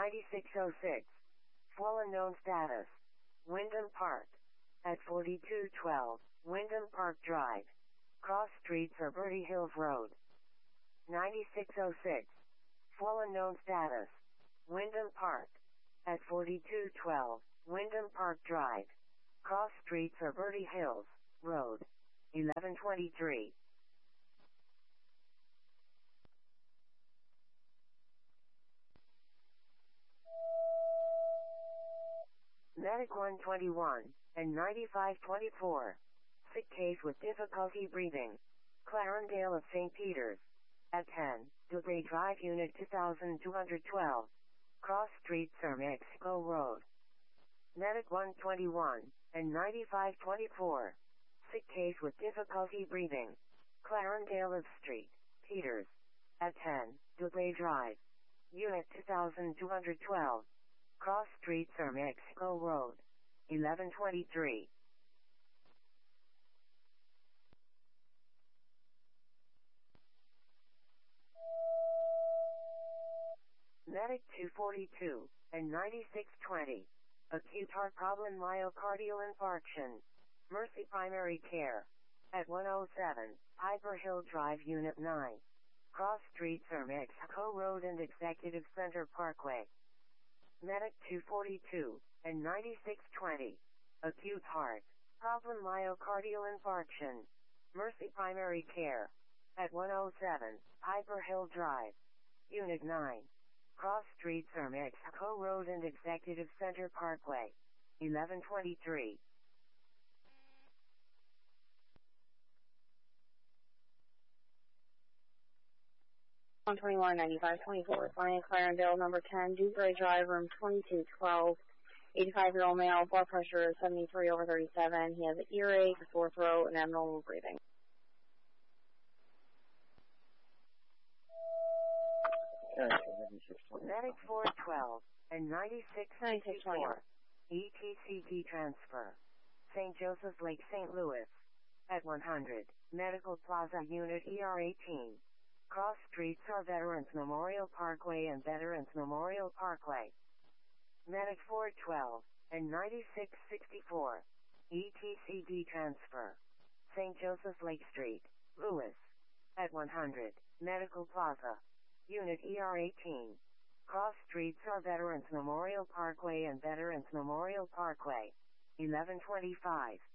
9606. Fallen known status. Wyndham Park. At 4212, Wyndham Park Drive. Cross Streets or Bertie Hills Road. 9606. Fallen known status. Wyndham Park. At 4212, Wyndham Park Drive. Cross Streets or Bertie Hills Road. 1123. Medic 121 and 9524. Sick case with difficulty breathing. Clarendale of St. Peters. At 10, Dubray Drive Unit 2212. Cross Street, Sir Mexico Road. Medic 121 and 9524. Sick case with difficulty breathing. Clarendale of Street, Peters. At 10, Dubray Drive. Unit 2212. Cross Street, Sir Mexico Road. 1123. Medic 242 and 9620. Acute heart problem, myocardial infarction. Mercy Primary Care. At 107, Piper Hill Drive Unit 9. Cross Street, Sir Mexico Road and Executive Center Parkway. Medic 242 and 9620. Acute heart problem, myocardial infarction. Mercy Primary Care. At 107, Piper Hill Drive. Unit 9. Cross Street, Sir Mexico Road and Executive Center Parkway. 1123. On 21, 9524, Flying Clarendale, number 10, Dewberry Drive, room 2212. 85-year-old male, blood pressure 73/37. He has an earache, a sore throat, and abnormal breathing. Medic 412 and 9664. ETCG transfer. St. Joseph's Lake, St. Louis. At 100, Medical Plaza Unit ER18. Cross Streets are Veterans Memorial Parkway and Veterans Memorial Parkway. Medic 412 and 9664. ETCG transfer. St. Joseph's Lake Street, Louis. At 100, Medical Plaza. Unit ER18. Cross Streets are Veterans Memorial Parkway and Veterans Memorial Parkway. 1125.